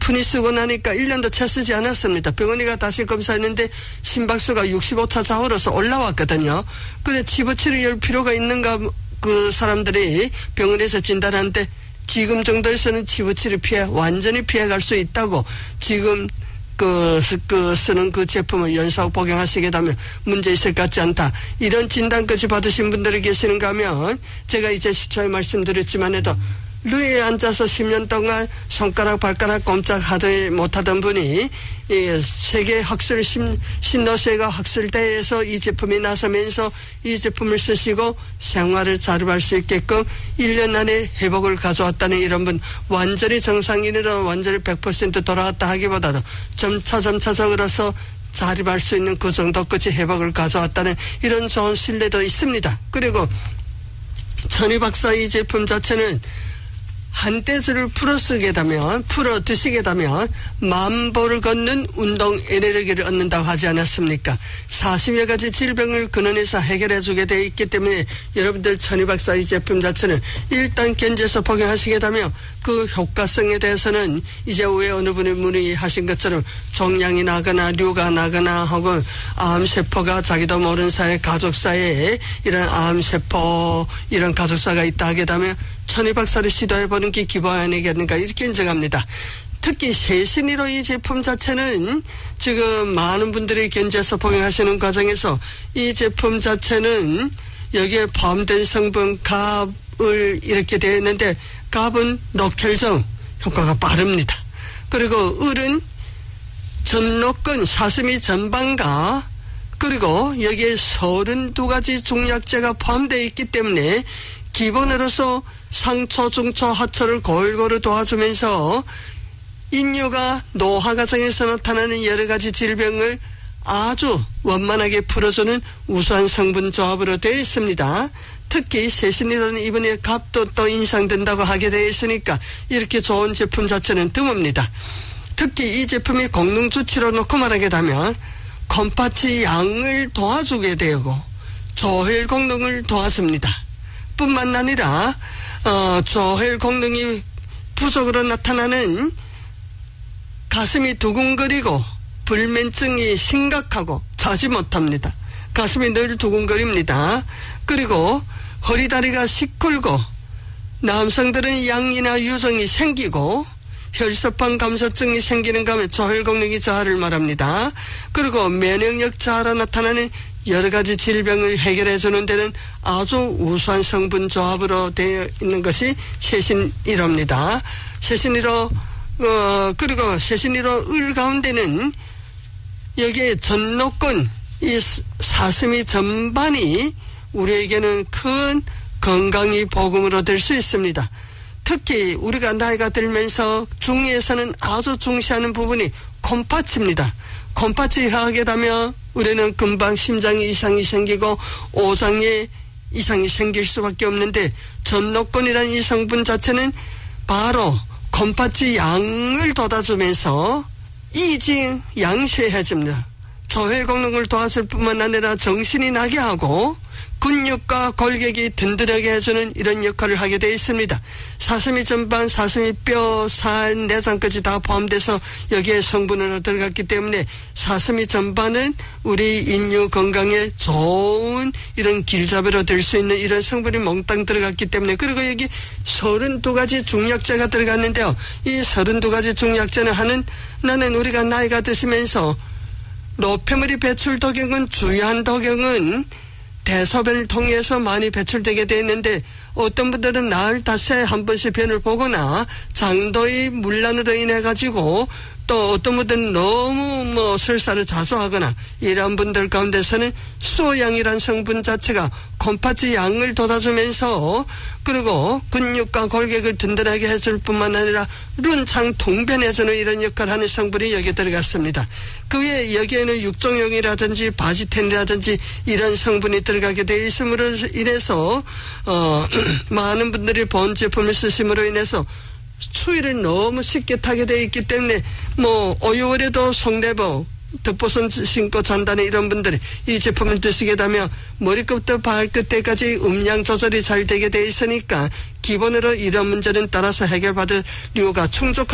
분이 쓰고 나니까 1년도 채 쓰지 않았습니다. 병원이가 다시 검사했는데 심박수가 65차 좌우로서 올라왔거든요. 그래 집어치를 열 필요가 있는가 그 사람들이 병원에서 진단하는데 지금 정도에서는 집어치를 완전히 피해갈 수 있다고 지금 쓰는 그 제품을 연사하고 복용하시게 되면 문제 있을 것 같지 않다. 이런 진단까지 받으신 분들이 계시는가 하면 제가 이제 시초에 말씀드렸지만 해도 루에 앉아서 10년 동안 손가락 발가락 꼼짝하지 못하던 분이 세계 학술 신도세가 학술대회에서 이 제품이 나서면서 이 제품을 쓰시고 생활을 자립할 수 있게끔 1년 안에 회복을 가져왔다는 이런 분, 완전히 정상인으로 완전히 100% 돌아왔다 하기보다도 점차적으로서 자립할 수 있는 그 정도까지 회복을 가져왔다는 이런 좋은 신뢰도 있습니다. 그리고 천희 박사 이 제품 자체는 한대수를 풀어 드시게 되면 만보를 걷는 운동 에너지를 얻는다고 하지 않았습니까? 40여 가지 질병을 근원에서 해결해 주게 되어 있기 때문에 여러분들 천희 박사 이 제품 자체는 일단 견제해서 복용하시게 되면 그 효과성에 대해서는 이제 왜 어느 분이 문의하신 것처럼 종양이 나거나 류가 나거나 혹은 암세포가 자기도 모르는 사이에 가족사에 이런 암세포 이런 가족사가 있다 하게 되면 천희 박사를 시도해보는 게 기본 아니겠는가 이렇게 인정합니다. 특히 세신이로 이 제품 자체는 지금 많은 분들이 견제해서 복용하시는 과정에서 이 제품 자체는 여기에 포함된 성분 갑을 이렇게 되어 있는데 갑은 녹혈정 효과가 빠릅니다. 그리고 을은 전노권 사슴이 전반과 그리고 여기에 32가지 중약제가 포함되어 있기 때문에 기본으로서 상처, 중처, 하처를 골고루 도와주면서 인류가 노화 과정에서 나타나는 여러 가지 질병을 아주 원만하게 풀어주는 우수한 성분 조합으로 되어 있습니다. 특히 세신이라는 이번에 갑도 또 인상된다고 하게 되어 있으니까 이렇게 좋은 제품 자체는 드뭅니다. 특히 이 제품이 공능주치로 놓고 말하게 되면 콤파치 양을 도와주게 되고 조혈功能을 도와줍니다. 뿐만 아니라 조혈功能이 부족으로 나타나는 가슴이 두근거리고 불면증이 심각하고 자지 못합니다. 가슴이 늘 두근거립니다. 그리고 허리다리가 시끌고 남성들은 양이나 유정이 생기고 혈소판 감소증이 생기는가 하면 조혈功能이 저하를 말합니다. 그리고 면역력 저하로 나타나는 여러 가지 질병을 해결해 주는 데는 아주 우수한 성분 조합으로 되어 있는 것이 세신이로입니다. 세신이로 그리고 세신이로 을 가운데는 여기에 전노권 이 사슴이 전반이 우리에게는 큰 건강이 복음으로 될 수 있습니다. 특히 우리가 나이가 들면서 중에서는 아주 중시하는 부분이 콤파치입니다. 콤파치 하게 되면 우리는 금방 심장에 이상이 생기고 오장에 이상이 생길 수밖에 없는데 전노권이라는 이 성분 자체는 바로 콤파치 양을 돋아주면서 이징 양쇄해줍니다. 조혈功能을 도와줄 뿐만 아니라 정신이 나게 하고 근육과 골격이 든든하게 해주는 이런 역할을 하게 되어 있습니다. 사슴이 전반, 사슴이 뼈, 살, 내장까지 다 포함돼서 여기에 성분으로 들어갔기 때문에 사슴이 전반은 우리 인류 건강에 좋은 이런 길잡이로 될 수 있는 이런 성분이 몽땅 들어갔기 때문에 그리고 여기 32가지 중약제가 들어갔는데요. 이 32가지 중약제는 나는 우리가 나이가 드시면서 노폐물이 배출 도경은 주요한 도경은 대소변을 통해서 많이 배출되게 되어 있는데 어떤 분들은 나흘 닷새 한 번씩 변을 보거나 장도의 문란으로 인해 가지고 또 어떤 분들은 너무 설사를 자주 하거나 이런 분들 가운데서는 수호양이라는 성분 자체가 콤파치 양을 돋아주면서 그리고 근육과 골격을 든든하게 해줄 뿐만 아니라 룬창 통변해주는 이런 역할을 하는 성분이 여기에 들어갔습니다. 그 외에 여기에는 육종용이라든지 바지텐이라든지 이런 성분이 들어가게 되어 있음으로 인해서 많은 분들이 본 제품을 쓰심으로 인해서 추위를 너무 쉽게 타게 되어 있기 때문에 5월에도 속내복 덮보선 신고 잔다는 이런 분들이 이 제품을 드시게 되면 머리끝부터 발끝에까지 음량 조절이 잘 되게 되어 있으니까 기본으로 이런 문제는 따라서 해결받을 이유가 충족합니다.